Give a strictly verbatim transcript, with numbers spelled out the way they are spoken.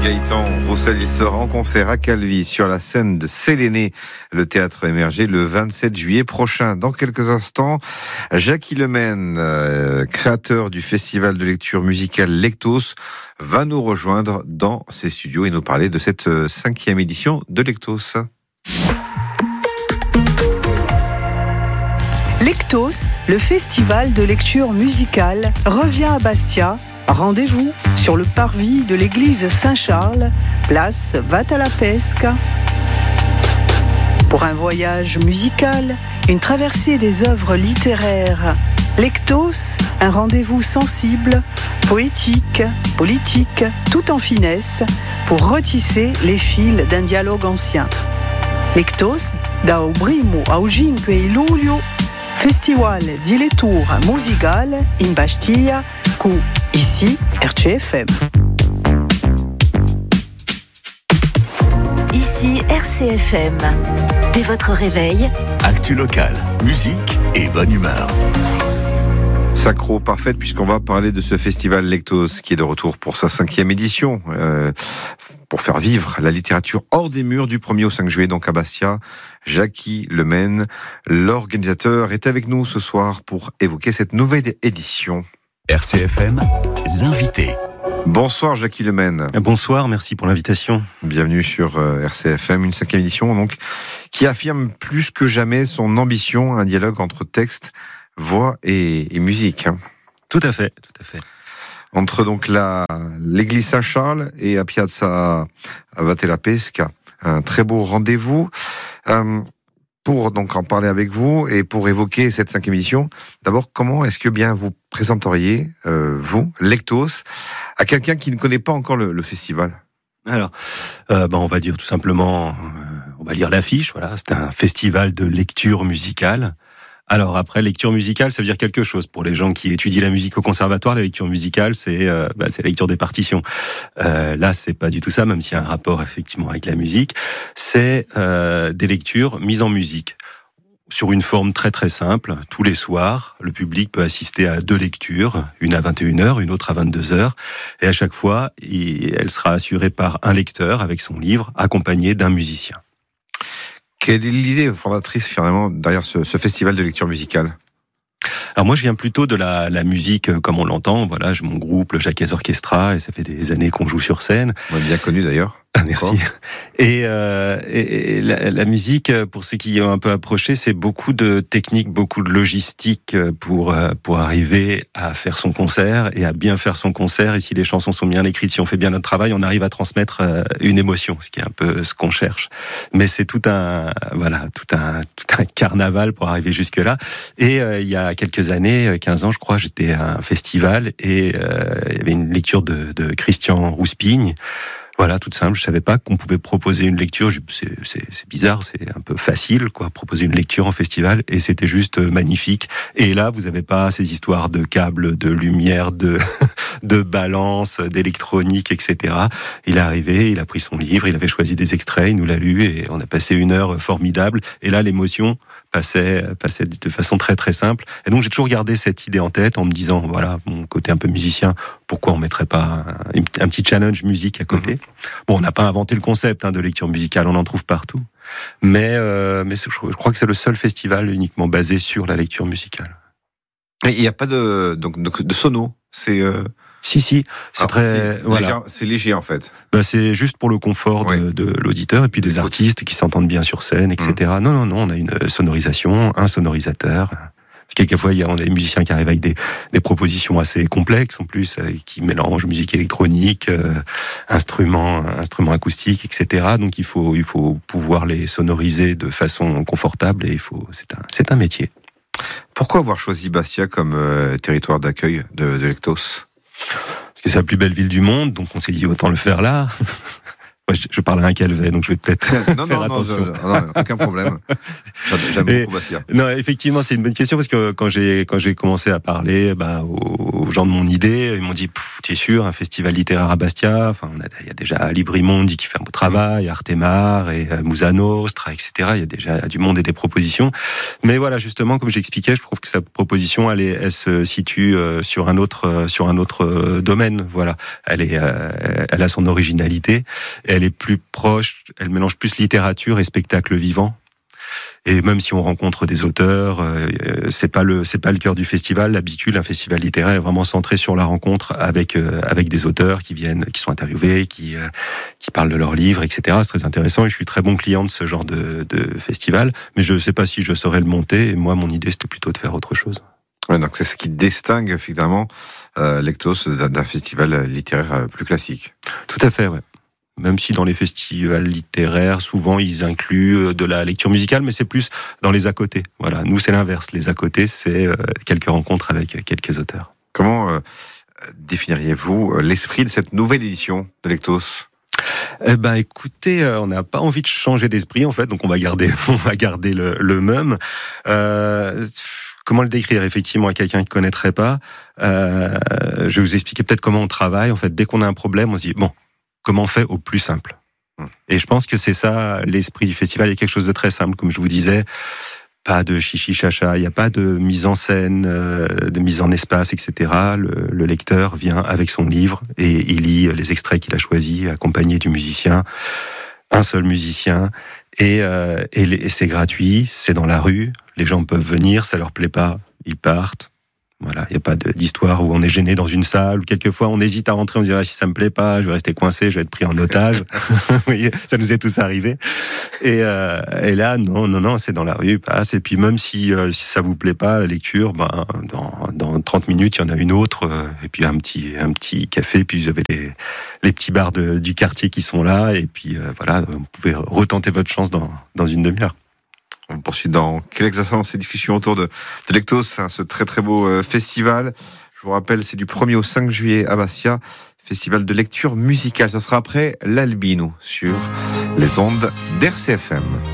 Gaëtan Roussel, il sera en concert à Calvi sur la scène de Séléné, le théâtre émergé, le vingt-sept juillet prochain. Dans quelques instants, Jackie Lemaine, euh, créateur du festival de lecture musicale Lectos, va nous rejoindre dans ses studios et nous parler de cette euh, cinquième édition de Lectos. Lectos, le festival de lecture musicale, revient à Bastia. Rendez-vous sur le parvis de l'église Saint-Charles, place Vattalapesca. Pour un voyage musical, une traversée des œuvres littéraires. Lectos, un rendez-vous sensible, poétique, politique, tout en finesse, pour retisser les fils d'un dialogue ancien. Lectos, da o primo ao cinque luglio, Festival di lettura musicale in Bastia, cu ici R C F M. Ici R C F M. Dès votre réveil, actu local, musique et bonne humeur. Sacro parfaite, puisqu'on va parler de ce festival Lectos qui est de retour pour sa cinquième édition, euh, pour faire vivre la littérature hors des murs du premier au cinq juillet, donc à Bastia. Jackie Lemaine, l'organisateur, est avec nous ce soir pour évoquer cette nouvelle édition. R C F M, l'invité. Bonsoir Jackie Lemaine. Bonsoir, merci pour l'invitation. Bienvenue sur euh, R C F M, une cinquième édition donc qui affirme plus que jamais son ambition, un dialogue entre texte, voix et, et musique. Hein. Tout à fait, tout à fait. Entre donc la l'église Saint-Charles et à Piazza Vattalapesca, un très beau rendez-vous. Euh, pour donc en parler avec vous et pour évoquer cette cinquième édition, d'abord, comment est-ce que bien vous présenteriez, euh, vous, Lectos, à quelqu'un qui ne connaît pas encore le, le festival ? Alors, euh, ben on va dire tout simplement, euh, on va lire l'affiche, voilà, c'est un festival de lecture musicale. Alors après, lecture musicale, ça veut dire quelque chose. Pour les gens qui étudient la musique au conservatoire, la lecture musicale, c'est euh, bah, c'est la lecture des partitions. Euh, là, c'est pas du tout ça, même s'il y a un rapport effectivement avec la musique. C'est euh, des lectures mises en musique sur une forme très très simple. Tous les soirs, le public peut assister à deux lectures, une à vingt et une heures, une autre à vingt-deux heures, et à chaque fois, elle sera assurée par un lecteur avec son livre, accompagné d'un musicien. Quelle est l'idée fondatrice finalement derrière ce, ce festival de lecture musicale ? Alors moi, je viens plutôt de la, la musique comme on l'entend. Voilà, j'ai mon groupe, le Jacques Orchestra, et ça fait des années qu'on joue sur scène. On est bien connu d'ailleurs. Merci. Et, euh, et, et la, la musique, pour ceux qui ont un peu approché, c'est beaucoup de techniques, beaucoup de logistique pour pour arriver à faire son concert et à bien faire son concert. Et si les chansons sont bien écrites, si on fait bien notre travail, on arrive à transmettre une émotion, ce qui est un peu ce qu'on cherche. Mais c'est tout un voilà, tout un tout un carnaval pour arriver jusque là. Et euh, il y a quelques années, quinze ans, je crois, j'étais à un festival et euh, il y avait une lecture de, de Christian Rouspigne. Voilà, toute simple. Je savais pas qu'on pouvait proposer une lecture. C'est, c'est, c'est bizarre, c'est un peu facile, quoi. Proposer une lecture en festival, et c'était juste magnifique. Et là, vous avez pas ces histoires de câbles, de lumière, de de balance, d'électronique, et cetera. Il est arrivé, il a pris son livre, il avait choisi des extraits, il nous l'a lu, et on a passé une heure formidable. Et là, l'émotion passait passait de façon très très simple. Et donc j'ai toujours gardé cette idée en tête en me disant, voilà, mon côté un peu musicien, pourquoi on mettrait pas un, un petit challenge musique à côté. Mmh. Bon, on n'a pas inventé le concept hein, de lecture musicale, on en trouve partout. Mais euh, mais je, je crois que c'est le seul festival uniquement basé sur la lecture musicale. Il n'y a pas de donc de, de sono, c'est euh... Si, si, c'est Alors, très, c'est voilà. léger, c'est léger en fait. Bah, c'est juste pour le confort de, oui. de l'auditeur et puis des artistes qui s'entendent bien sur scène, et cetera. Mmh. Non, non, non, on a une sonorisation, un sonorisateur. Quelquefois, il y a, on a des musiciens qui arrivent avec des, des propositions assez complexes, en plus, euh, qui mélangent musique électronique, euh, instruments, instruments acoustiques, et cetera. Donc, il faut, il faut pouvoir les sonoriser de façon confortable et il faut, c'est un, c'est un métier. Pourquoi avoir choisi Bastia comme euh, territoire d'accueil de, de Lectos ? Parce que c'est la plus belle ville du monde, donc on s'est dit autant le faire là. Je, je parle à un Calvet, donc je vais peut-être non, faire non, attention. Non, je, non, aucun problème. J'aime, j'aime Et, beaucoup Bassia. Non, effectivement, c'est une bonne question parce que quand j'ai quand j'ai commencé à parler bah, aux, aux gens de mon idée, ils m'ont dit « Tu es sûr, un festival littéraire à Bastia ?» Enfin, on a, il y a déjà Librimondi qui fait un beau travail, Artemar et euh, Musa Nostra, et cetera. Il y a déjà du monde et des propositions. Mais voilà, justement, comme j'expliquais, je trouve que cette proposition, elle, est, elle se situe euh, sur un autre euh, sur un autre euh, domaine. Voilà, elle est, euh, elle a son originalité. Elle est plus proche, elle mélange plus littérature et spectacle vivant. Et même si on rencontre des auteurs, euh, c'est pas le c'est pas le cœur du festival. L'habitude, un festival littéraire est vraiment centré sur la rencontre avec euh, avec des auteurs qui viennent, qui sont interviewés, qui euh, qui parlent de leurs livres, et cetera. C'est très intéressant et je suis très bon client de ce genre de, de festival. Mais je sais pas si je saurais le monter. Et moi, mon idée, c'était plutôt de faire autre chose. Ouais, donc c'est ce qui distingue finalement euh, Lectos d'un, d'un festival littéraire plus classique. Tout à fait, ouais. Même si dans les festivals littéraires, souvent ils incluent de la lecture musicale, mais c'est plus dans les à côté. Voilà, nous c'est l'inverse. Les à côté, c'est euh, quelques rencontres avec quelques auteurs. Comment euh, définiriez-vous l'esprit de cette nouvelle édition de Lectos ? Eh ben, écoutez, euh, on n'a pas envie de changer d'esprit en fait, donc on va garder, on va garder le, le même. Euh, Comment le décrire effectivement à quelqu'un qui ne connaîtrait pas euh, Je vais vous expliquer peut-être comment on travaille. En fait, dès qu'on a un problème, on se dit bon. Comment on fait au plus simple. Et je pense que c'est ça l'esprit du festival. Il y a quelque chose de très simple, comme je vous disais. Pas de chichi chacha, il n'y a pas de mise en scène, de mise en espace, et cetera. Le, le lecteur vient avec son livre et il lit les extraits qu'il a choisis, accompagné du musicien, un seul musicien. Et, euh, et, et c'est gratuit, c'est dans la rue. Les gens peuvent venir, ça leur plaît pas, ils partent. Voilà, il n'y a pas de, d'histoire où on est gêné dans une salle, ou quelquefois on hésite à rentrer, on dirait si ça me plaît pas, je vais rester coincé, je vais être pris en otage. Vous voyez, ça nous est tous arrivé. Et, euh, et là, non, non, non, c'est dans la rue, passe. Et puis même si, euh, si ça vous plaît pas, la lecture, ben, dans, dans trente minutes, il y en a une autre, euh, et puis un petit, un petit café, puis vous avez les, les petits bars de, du quartier qui sont là, et puis euh, voilà, vous pouvez retenter votre chance dans, dans une demi-heure. On poursuit dans quelques instants ces discussions autour de, de Lectos, hein, ce très très beau euh, festival. Je vous rappelle, c'est du premier au cinq juillet à Bastia, festival de lecture musicale. Ça sera après l'Albino sur les ondes d'R C F M.